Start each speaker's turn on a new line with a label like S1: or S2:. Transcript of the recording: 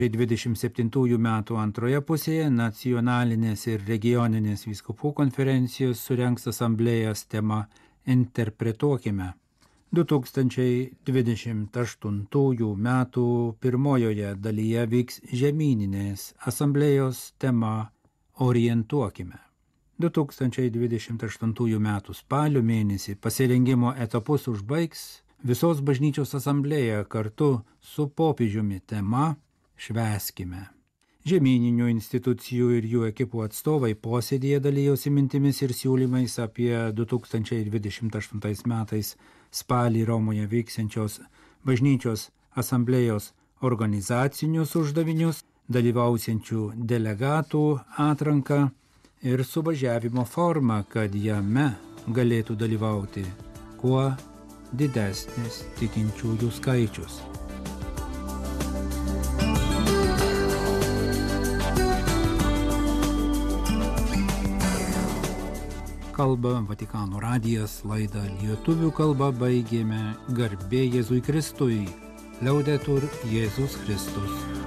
S1: 27 metų antroje pusėje nacionalinės ir regioninės vyskupų konferencijos surengs asamblėjas tema Interpretuokime. 2028 metų pirmojoje dalyje vyks žemyninės asamblėjos tema Orientuokime. 2028 metų spalio mėnesį pasirengimo etapus užbaigs visos bažnyčios asamblėja kartu su popiežiumi tema Švęskime. Žemyninių institucijų ir jų ekipų atstovai posėdėje dalijosi mintimis ir siūlymais apie 2028 metais spalį Romoje vyksiančios bažnyčios asamblėjos organizacinius uždavinius, dalyvausiančių delegatų atranką ir suvažiavimo formą, kad jame galėtų dalyvauti kuo didesnis tikinčiųjų skaičius. Kalba Vatikano radijas, laidą lietuvių kalba baigėme. Garbė Jėzui Kristui. Liaudetur Jėzus Kristus.